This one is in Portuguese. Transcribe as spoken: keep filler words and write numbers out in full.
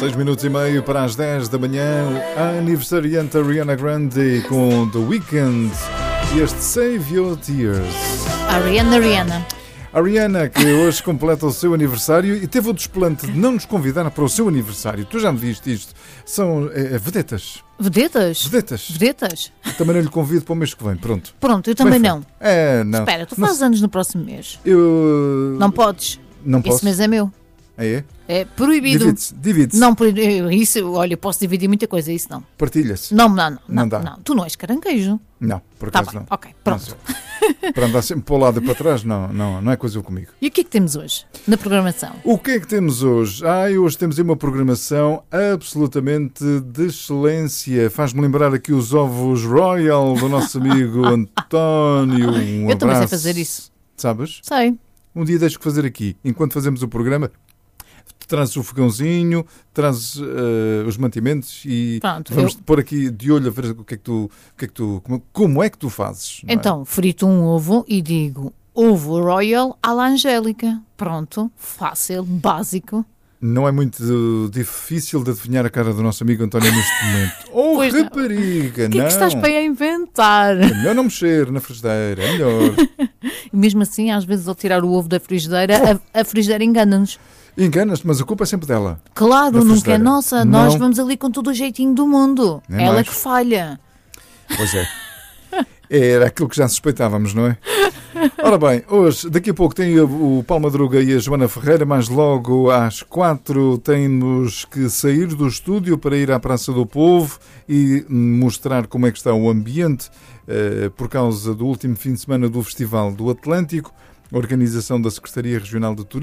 seis minutos e meio para as dez da manhã, a aniversariante Ariana Grande com The Weeknd e este Save Your Tears. Ariana, Ariana. Ariana, que hoje completa o seu aniversário e teve o desplante de não nos convidar para o seu aniversário. Tu já me diste isto. São é, vedetas. Vedetas? Vedetas. Vedetas. Também não lhe convido para o mês que vem, pronto. Pronto, eu também Bem, não. É, não. Espera, tu não fazes anos no próximo mês. Eu... Não podes. Não posso. Esse mês é meu. É? É proibido. Divide-se. Divide-se. Não, isso, olha, eu posso dividir muita coisa, isso não. Partilha-se. Não, não, não. Não não, dá. não. Tu não és caranguejo. Não, por Tá acaso bem, não. ok, pronto. Não, para andar sempre para o lado e para trás, não, não, não é coisa comigo. E o que é que temos hoje na programação? O que é que temos hoje? Ah, hoje temos aí uma programação absolutamente de excelência. Faz-me lembrar aqui os ovos Royal do nosso amigo António. Um eu também sei abraço. fazer isso. Sabes? Sei. Um dia deixo que fazer aqui, enquanto fazemos o programa. Trazes o fogãozinho, trazes uh, os mantimentos e Pronto, vamos eu... pôr aqui de olho a ver o que é que tu, o que é que tu como, como é que tu fazes. Não é? Então, frito um ovo e digo ovo Royal à la Angélica. Pronto, fácil, básico. Não é muito difícil de adivinhar a cara do nosso amigo António neste momento. Oh, Pois rapariga, O que não. é que estás para aí a inventar? É melhor não mexer na frigideira, é melhor. E mesmo assim, às vezes, ao tirar o ovo da frigideira, a, a frigideira engana-nos. Enganas-te, mas a culpa é sempre dela. Claro, Da nunca é frigideira. nossa. Não. Nós vamos ali com todo o jeitinho do mundo. Nem Ela mais. que falha. Pois é. Era aquilo que já suspeitávamos, não é? Ora bem, hoje, daqui a pouco tem o Paulo Madruga e a Joana Ferreira, mas logo às quatro temos que sair do estúdio para ir à Praça do Povo e mostrar como é que está o ambiente eh, por causa do último fim de semana do Festival do Atlântico, a organização da Secretaria Regional de Turismo.